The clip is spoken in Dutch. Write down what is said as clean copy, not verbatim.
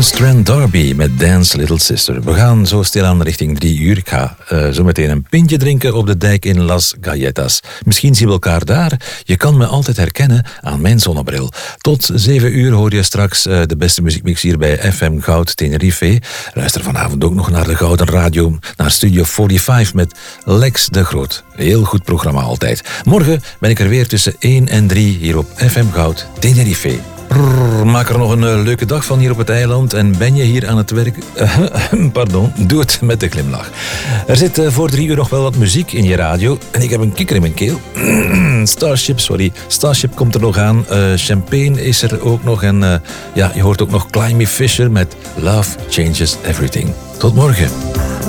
Strand Darby met Dance Little Sister. We gaan zo stilaan richting 3 uur. Ik ga zo meteen een pintje drinken op de dijk in Las Galletas. Misschien zien we elkaar daar. Je kan me altijd herkennen aan mijn zonnebril. Tot 7 uur hoor je straks de beste muziekmix hier bij FM Goud Tenerife. Luister vanavond ook nog naar de Gouden Radio, naar Studio 45 met Lex de Groot. Heel goed programma altijd. Morgen ben ik er weer tussen 1 en 3 hier op FM Goud Tenerife. Maak er nog een leuke dag van hier op het eiland. En ben je hier aan het werk? Pardon, doe het met de glimlach. Er zit voor 3 uur nog wel wat muziek in je radio. En ik heb een kikker in mijn keel. Starship komt er nog aan. Champagne is er ook nog. En je hoort ook nog Climby Fisher met Love Changes Everything. Tot morgen.